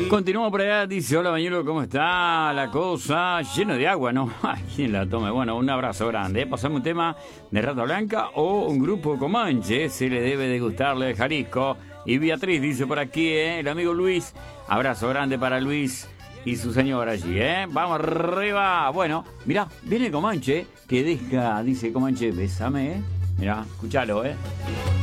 Continuamos por allá, dice, hola Bañuelo, ¿cómo está la cosa? Lleno de agua, ¿no? ¿Quién la tome? Bueno, un abrazo grande, ¿eh? Pasamos un tema de Rata Blanca o un grupo Comanche, se le debe de gustarle de Jalisco. Y Beatriz dice por aquí, el amigo Luis, abrazo grande para Luis y su señora allí, Vamos arriba. Bueno, mirá, viene Comanche, que deja, dice Comanche, bésame, Mirá, escuchalo,